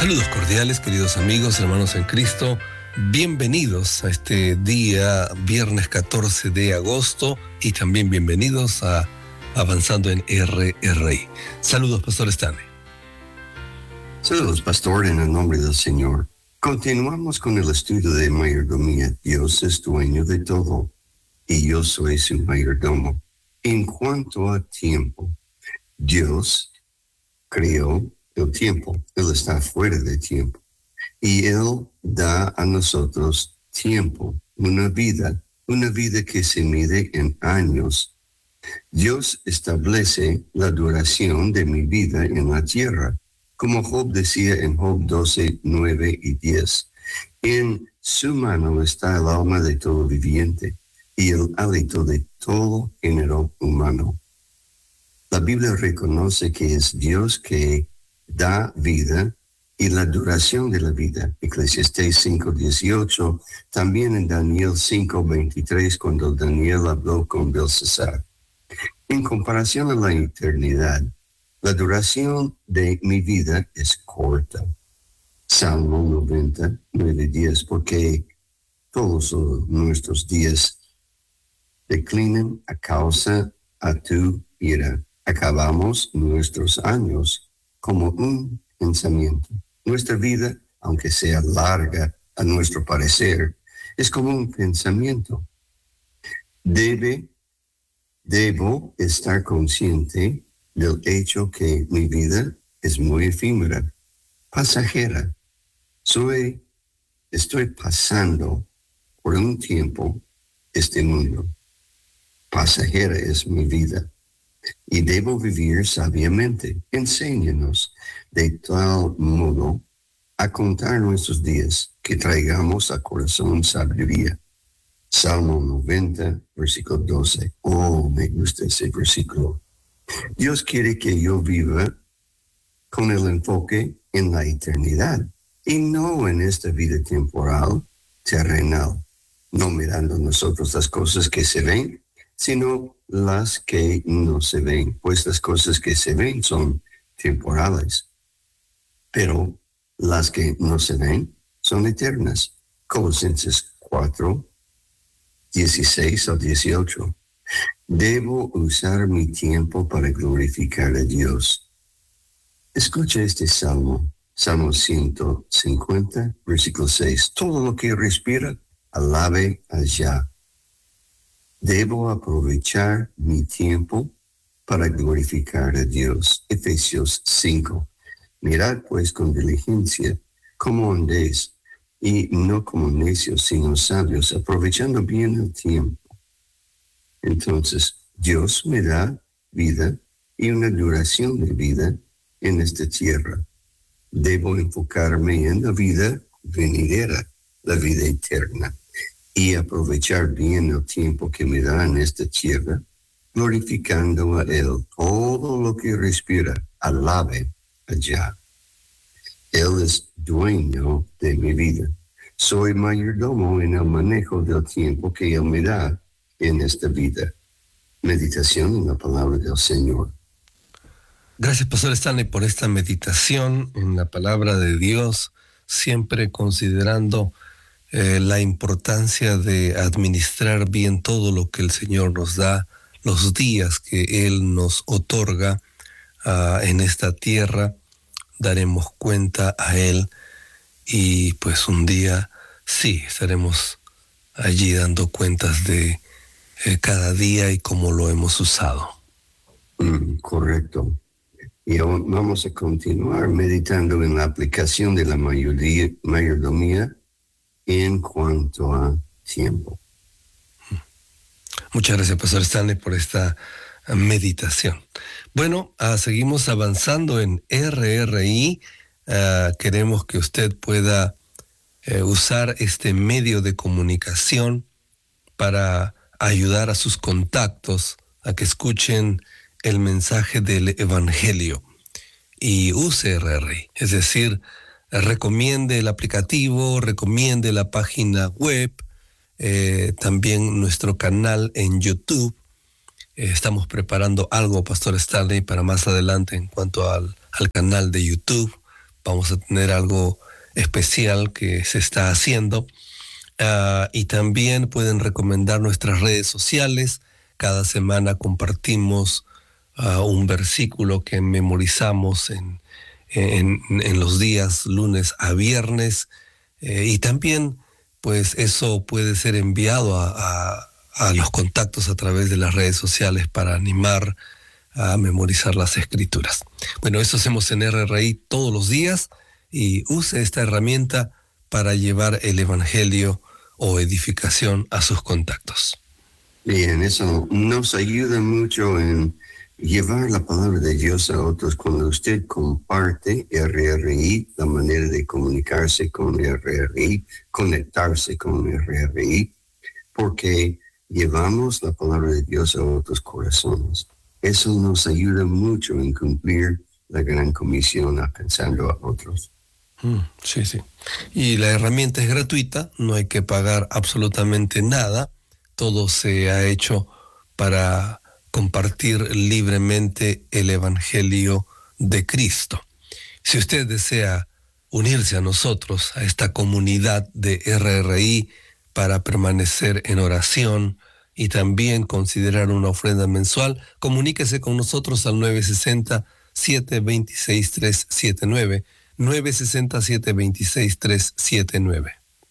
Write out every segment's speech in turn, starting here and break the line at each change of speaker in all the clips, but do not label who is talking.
Saludos cordiales, queridos amigos, hermanos en Cristo. Bienvenidos a este día, viernes 14 de agosto, y también bienvenidos a Avanzando en RRI. Saludos, Pastor Stanley.
Saludos, Pastor, en el nombre del Señor. Continuamos con el estudio de mayordomía. Dios es dueño de todo, y yo soy su mayordomo. En cuanto a tiempo, Dios creó el tiempo. Él está fuera de tiempo. Y Él da a nosotros tiempo, una vida que se mide en años. Dios establece la duración de mi vida en la tierra, como Job decía en Job 12, 9 y 10. En su mano está el alma de todo viviente y el hálito de todo género humano. La Biblia reconoce que es Dios que da vida y la duración de la vida. Eclesiastés 5:18, también en Daniel 5:23, cuando Daniel habló con Belsasar. En comparación a la eternidad, la duración de mi vida es corta. Salmo 90, 9-10, porque todos nuestros días declinan a causa a tu ira. Acabamos nuestros años como un pensamiento. Nuestra vida, aunque sea larga a nuestro parecer, es como un pensamiento. Debo estar consciente del hecho que mi vida es muy efímera, pasajera. Estoy pasando por un tiempo este mundo. Pasajera es mi vida. Y debo vivir sabiamente. Enséñanos de tal modo a contar nuestros días que traigamos a corazón sabiduría. Salmo 90, versículo 12. Oh, me gusta ese versículo. Dios quiere que yo viva con el enfoque en la eternidad y no en esta vida temporal, terrenal, no mirando nosotros las cosas que se ven, sino las que no se ven, pues las cosas que se ven son temporales, pero las que no se ven son eternas. Colosenses 4, 16 al 18. Debo usar mi tiempo para glorificar a Dios. Escucha este salmo, Salmo 150, versículo 6. Todo lo que respira, alabe a Yahweh. Debo aprovechar mi tiempo para glorificar a Dios. Efesios 5. Mirad pues con diligencia cómo andéis, y no como necios, sino sabios, aprovechando bien el tiempo. Entonces, Dios me da vida y una duración de vida en esta tierra. Debo enfocarme en la vida venidera, la vida eterna, y aprovechar bien el tiempo que me da en esta tierra, glorificando a Él. Todo lo que respira, alabe a Yahweh. Él es dueño de mi vida. Soy mayordomo en el manejo del tiempo que Él me da en esta vida. Meditación en la palabra del Señor.
Gracias, Pastor Stanley, por esta meditación en la palabra de Dios, siempre considerando la importancia de administrar bien todo lo que el Señor nos da, los días que Él nos otorga en esta tierra. Daremos cuenta a Él y pues un día sí estaremos allí dando cuentas de cada día y cómo lo hemos usado.
Correcto. Y vamos a continuar meditando en la aplicación de la mayordomía en cuanto a tiempo.
Muchas gracias, Pastor Stanley, por esta meditación. Bueno, seguimos avanzando en RRI. Queremos que usted pueda usar este medio de comunicación para ayudar a sus contactos a que escuchen el mensaje del Evangelio y use RRI, es decir, recomiende el aplicativo, recomiende la página web, también nuestro canal en YouTube. Estamos preparando algo, Pastor Stanley, para más adelante en cuanto al canal de YouTube, vamos a tener algo especial que se está haciendo. Y también pueden recomendar nuestras redes sociales. Cada semana compartimos un versículo que memorizamos en los días lunes a viernes. Y también, pues, eso puede ser enviado a los contactos a través de las redes sociales para animar a memorizar las escrituras. Bueno, eso hacemos en RRI todos los días, y use esta herramienta para llevar el evangelio o edificación a sus contactos.
Bien, eso nos ayuda mucho en llevar la palabra de Dios a otros. Cuando usted comparte RRI, la manera de comunicarse con RRI, conectarse con RRI, porque llevamos la palabra de Dios a otros corazones. Eso nos ayuda mucho en cumplir la gran comisión, alcanzando a otros.
Sí, sí. Y la herramienta es gratuita, no hay que pagar absolutamente nada. Todo se ha hecho para compartir libremente el Evangelio de Cristo. Si usted desea unirse a nosotros, a esta comunidad de RRI, para permanecer en oración y también considerar una ofrenda mensual, comuníquese con nosotros al 960-726-379, 960-726-379.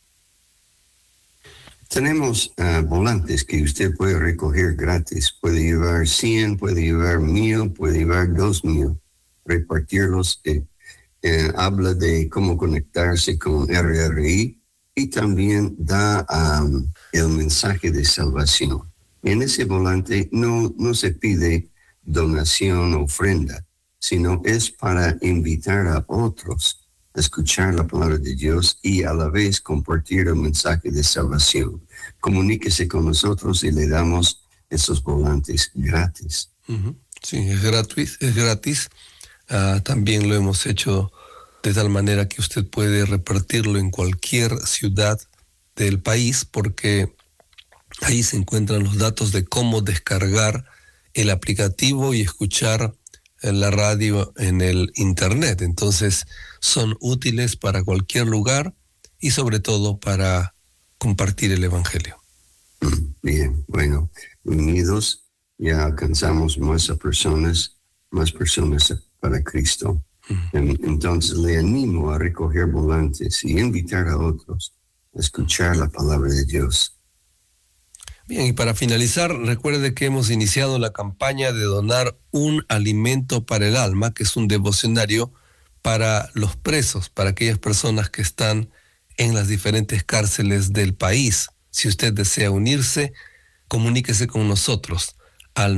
Tenemos volantes que usted puede recoger gratis. Puede llevar 100, puede llevar 1000, puede llevar 2000. Repartirlos. Habla de cómo conectarse con RRI y también da el mensaje de salvación. En ese volante no se pide donación o ofrenda, sino es para invitar a otros a escuchar la palabra de Dios y a la vez compartir el mensaje de salvación. Comuníquese con nosotros y le damos esos volantes gratis.
Sí, es gratis. También lo hemos hecho de tal manera que usted puede repartirlo en cualquier ciudad del país, porque ahí se encuentran los datos de cómo descargar el aplicativo y escuchar la radio en el internet. Entonces son útiles para cualquier lugar y sobre todo para compartir el evangelio.
Bien, bueno, unidos ya alcanzamos más personas para Cristo. Entonces le animo a recoger volantes y invitar a otros a escuchar la palabra de Dios.
Bien, y para finalizar, recuerde que hemos iniciado la campaña de donar un alimento para el alma, que es un devocionario para los presos, para aquellas personas que están en las diferentes cárceles del país. Si usted desea unirse, comuníquese con nosotros al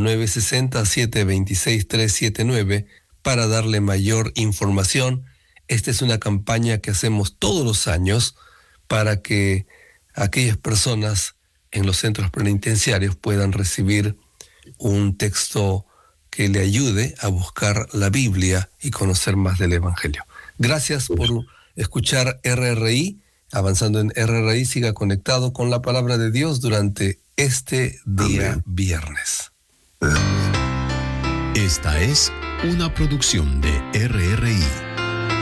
960-726-379 para darle mayor información. Esta es una campaña que hacemos todos los años para que aquellas personas en los centros penitenciarios puedan recibir un texto que le ayude a buscar la Biblia y conocer más del Evangelio. Gracias por escuchar RRI. Avanzando en RRI, siga conectado con la palabra de Dios durante este día viernes.
Esta es una producción de RRI.